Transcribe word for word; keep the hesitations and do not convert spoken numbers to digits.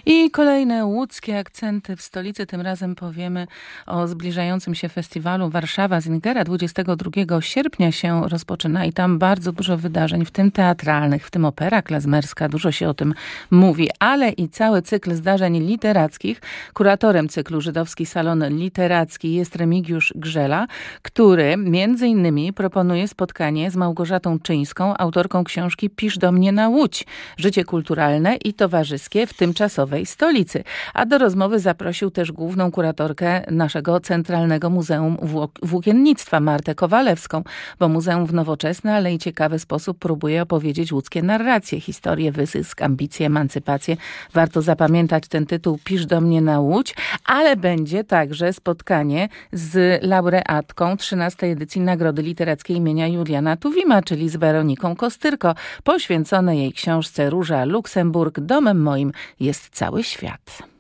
I kolejne łódzkie akcenty w stolicy. Tym razem powiemy o zbliżającym się festiwalu Warszawa Singera. dwudziestego drugiego sierpnia się rozpoczyna i tam bardzo dużo wydarzeń, w tym teatralnych, w tym opera klezmerska. Dużo się o tym mówi, ale i cały cykl zdarzeń literackich. Kuratorem cyklu Żydowski Salon Literacki jest Remigiusz Grzela, który między innymi proponuje spotkanie z Małgorzatą Czyńską, autorką książki Pisz do mnie na Łódź. Życie kulturalne i towarzyskie w tymczasowej stolicy. A do rozmowy zaprosił też główną kuratorkę naszego Centralnego Muzeum Włókiennictwa, Martę Kowalewską, bo muzeum w nowoczesny, ale i ciekawy sposób próbuje opowiedzieć łódzkie narracje, historię, wyzysk, ambicje, emancypację. Warto zapamiętać ten tytuł Pisz do mnie na Łódź, ale będzie także spotkanie z laureatką trzynastej edycji Nagrody Literackiej imienia Juliana Tuwima, czyli z Weroniką Kostyrko, poświęcone jej książce Róża Luksemburg. Domem moim jest cały świat.